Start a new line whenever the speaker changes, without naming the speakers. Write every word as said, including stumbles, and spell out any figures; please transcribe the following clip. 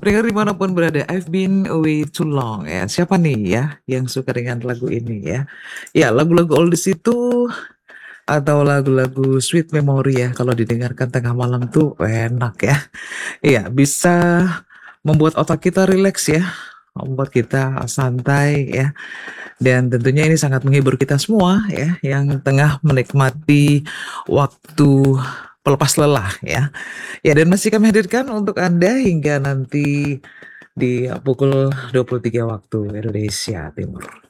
Pendengar dimanapun berada, I've been away too long ya. Siapa nih ya yang suka dengan lagu ini ya? Ya lagu-lagu oldies itu atau lagu-lagu sweet memory ya kalau didengarkan tengah malam tuh enak ya. Iya bisa membuat otak kita rileks ya, membuat kita santai ya. Dan tentunya ini sangat menghibur kita semua ya yang tengah menikmati waktu pelepas lelah ya. Ya dan masih kami hadirkan untuk Anda hingga nanti di pukul dua puluh tiga waktu Indonesia Timur.